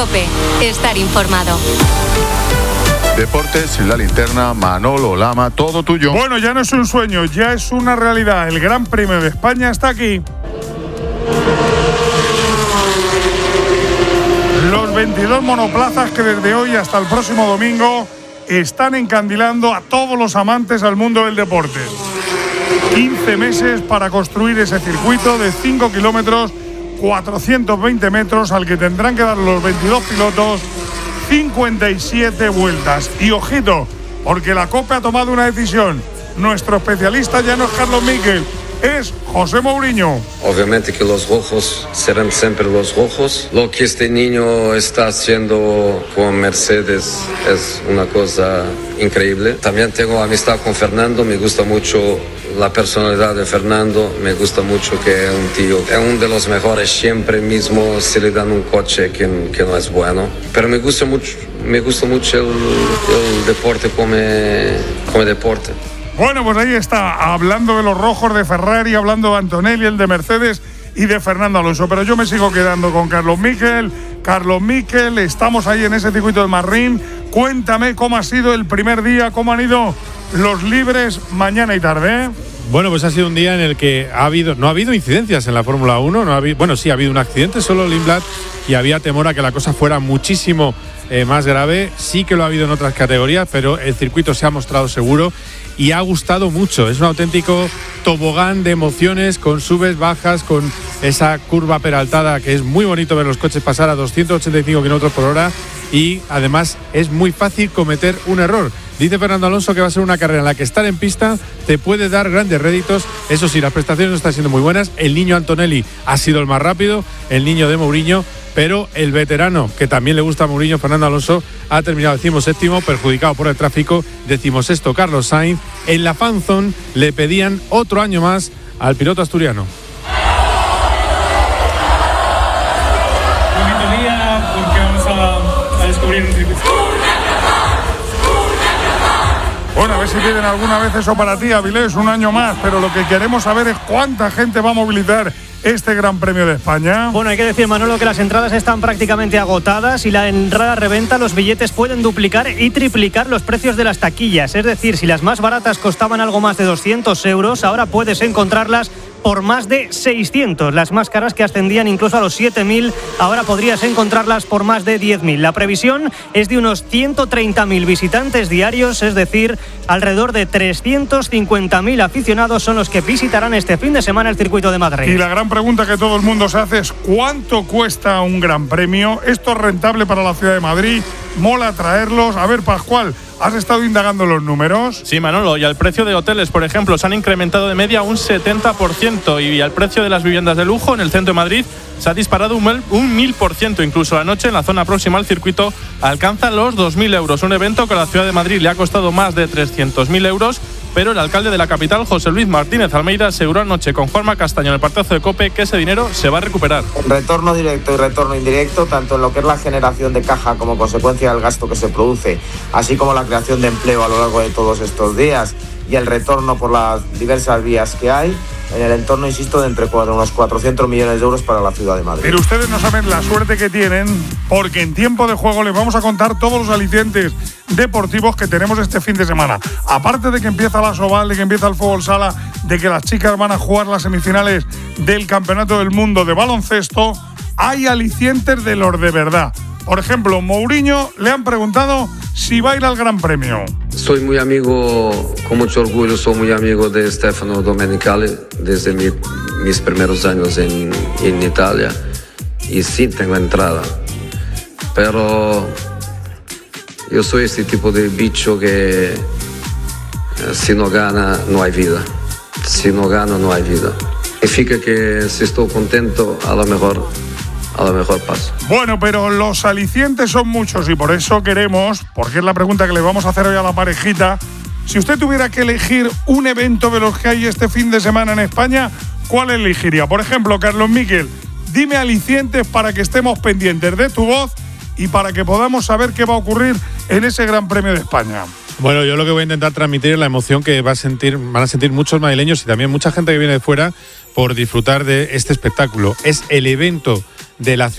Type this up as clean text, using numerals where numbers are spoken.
COPE. Estar informado. Deportes en la linterna, Manolo Lama, todo tuyo. Bueno, ya no es un sueño, ya es una realidad. El Gran Premio de España está aquí. Los 22 monoplazas que desde hoy hasta el próximo domingo están encandilando a todos los amantes al mundo del deporte. 15 meses para construir ese circuito de 5 kilómetros, 420 metros, al que tendrán que dar los 22 pilotos 57 vueltas. Y ojito, porque la COPE ha tomado una decisión. Nuestro especialista ya no es Carlos Miquel, es José Mourinho. Obviamente que los rojos serán siempre los rojos. Lo que este niño está haciendo con Mercedes es una cosa increíble. También tengo amistad con Fernando, me gusta mucho la personalidad de Fernando, me gusta mucho que es un tío, es uno de los mejores siempre, mismo si le dan un coche que no es bueno. Pero me gusta mucho el deporte como deporte. Bueno, pues ahí está, hablando de los rojos de Ferrari, hablando de Antonelli, el de Mercedes y de Fernando Alonso. Pero yo me sigo quedando con Carlos Miquel. Carlos Miquel, estamos ahí en ese circuito de Marrín. Cuéntame cómo ha sido el primer día, cómo han ido los libres mañana y tarde, ¿eh? Bueno, pues ha sido un día en el que no ha habido incidencias en la Fórmula 1. Sí ha habido un accidente, solo Lindblad, y había temor a que la cosa fuera muchísimo más grave. Sí que lo ha habido en otras categorías, pero el circuito se ha mostrado seguro y ha gustado mucho. Es un auténtico tobogán de emociones, con subes, bajas, con esa curva peraltada, que es muy bonito ver los coches pasar a 285 km por hora, y además es muy fácil cometer un error. Dice Fernando Alonso que va a ser una carrera en la que estar en pista te puede dar grandes réditos. Eso sí, las prestaciones no están siendo muy buenas. El niño Antonelli ha sido el más rápido, el niño de Mourinho, pero el veterano, que también le gusta a Mourinho, Fernando Alonso, ha terminado 17º, perjudicado por el tráfico. 16º Carlos Sainz. En la Fan Zone le pedían otro año más al piloto asturiano. Bonito día, porque vamos a descubrir un circuito. Bueno, a ver si piden alguna vez eso para ti, Avilés, un año más, pero lo que queremos saber es cuánta gente va a movilizar este Gran Premio de España. Bueno, hay que decir, Manolo, que las entradas están prácticamente agotadas y la entrada reventa, los billetes pueden duplicar y triplicar los precios de las taquillas. Es decir, si las más baratas costaban algo más de 200 euros, ahora puedes encontrarlas por más de 600. Las más caras, que ascendían incluso a los 7.000, ahora podrías encontrarlas por más de 10.000. La previsión es de unos 130.000 visitantes diarios, es decir, alrededor de 350.000 aficionados son los que visitarán este fin de semana el circuito de Madrid. Y la gran pregunta que todo el mundo se hace es ¿cuánto cuesta un Gran Premio? ¿Esto es rentable para la ciudad de Madrid? ¿Mola traerlos? A ver, Pascual, ¿has estado indagando los números? Sí, Manolo, y al precio de hoteles, por ejemplo, se han incrementado de media un 70%, y al precio de las viviendas de lujo en el centro de Madrid se ha disparado un 1.000%. Incluso la noche en la zona próxima al circuito alcanza los 2.000 euros. Un evento que a la ciudad de Madrid le ha costado más de 300.000 euros, pero el alcalde de la capital, José Luis Martínez Almeida, aseguró anoche con Juanma Castaño en el partidazo de COPE que ese dinero se va a recuperar. Retorno directo y retorno indirecto, tanto en lo que es la generación de caja como consecuencia del gasto que se produce, así como la creación de empleo a lo largo de todos estos días y el retorno por las diversas vías que hay, en el entorno, insisto, de entre unos 400 millones de euros para la ciudad de Madrid. Pero ustedes no saben la suerte que tienen, porque en tiempo de juego les vamos a contar todos los alicientes deportivos que tenemos este fin de semana. Aparte de que empieza la Soval, de que empieza el fútbol sala, de que las chicas van a jugar las semifinales del Campeonato del Mundo de baloncesto, hay alicientes de los de verdad. Por ejemplo, Mourinho le han preguntado si va a ir al Gran Premio. Soy muy amigo, con mucho orgullo, soy muy amigo de Stefano Domenicali desde mis primeros años en Italia, y sí tengo entrada, pero yo soy este tipo de bicho que si no gana no hay vida, si no gana no hay vida. Significa que si estoy contento, a lo mejor paso. Bueno, pero los alicientes son muchos y por eso queremos, porque es la pregunta que le vamos a hacer hoy a la parejita, si usted tuviera que elegir un evento de los que hay este fin de semana en España, ¿cuál elegiría? Por ejemplo, Carlos Miquel, dime alicientes para que estemos pendientes de tu voz y para que podamos saber qué va a ocurrir en ese Gran Premio de España. Bueno, yo lo que voy a intentar transmitir es la emoción que van a sentir muchos madrileños y también mucha gente que viene de fuera por disfrutar de este espectáculo. Es el evento de la ciudad